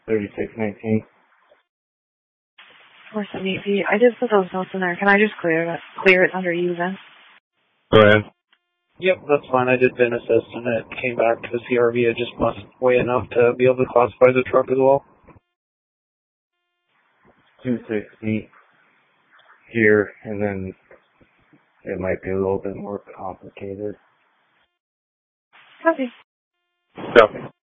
3619. 478 I did put those notes in there. Can I just clear it under you then? Go ahead. Yep, that's fine. I did VIN assist, and it came back to the CRV. It just must weigh enough to be able to classify the truck as well. 260 here, and then it might be a little bit more complicated. Okay. Copy.